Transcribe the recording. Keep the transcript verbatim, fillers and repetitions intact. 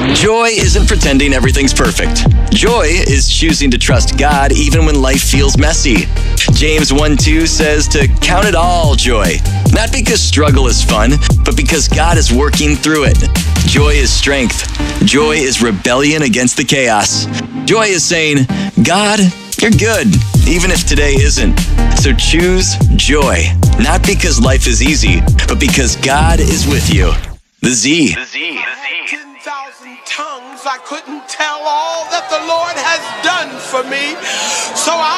Joy isn't pretending everything's perfect. Joy is choosing to trust God even when life feels messy. James one two says to count it all joy, not because struggle is fun, but because God is working through it. Joy is strength. Joy is rebellion against the chaos. Joy is saying, God, you're good, even if today isn't. So choose joy, not because life is easy, but because God is with you. The Z. The Z. ten thousand tongues, I couldn't tell all that the Lord has done for me. So I